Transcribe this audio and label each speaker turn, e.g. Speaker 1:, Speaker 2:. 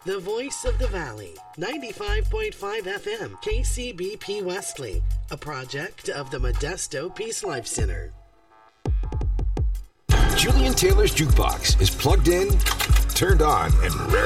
Speaker 1: The voice of the Valley, 95.5 FM, KCBP Wesley, a project of the Modesto Peace Life Center.
Speaker 2: Julian Taylor's Jukebox is plugged in, turned on, and